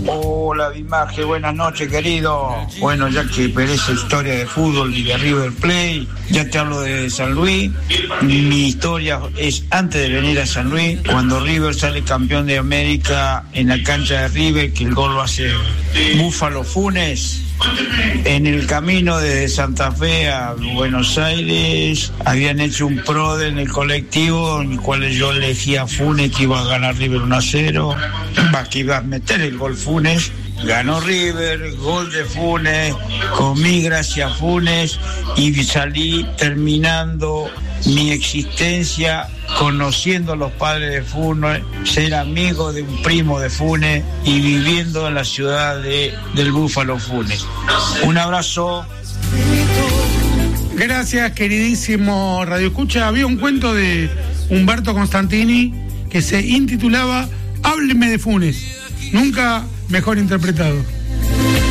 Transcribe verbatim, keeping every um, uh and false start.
Hola Bimaje, buenas noches querido. Bueno, ya que perece historia de fútbol y de River Plate, ya te hablo de San Luis. Mi historia es antes de venir a San Luis, cuando River sale campeón de América en la cancha de River, que el gol lo hace Búfalo Funes. En el camino desde Santa Fe a Buenos Aires habían hecho un PRODE en el colectivo en el cual yo elegía a Funes, que iba a ganar River uno a cero, que iba a meter el gol Funes. Ganó River, gol de Funes, comí gracias a Funes y salí terminando mi existencia conociendo a los padres de Funes, ser amigo de un primo de Funes y viviendo en la ciudad de, del Búfalo Funes. Un abrazo. Gracias, queridísimo Radio Escucha. Había un cuento de Humberto Constantini que se intitulaba Hábleme de Funes. Nunca mejor interpretado.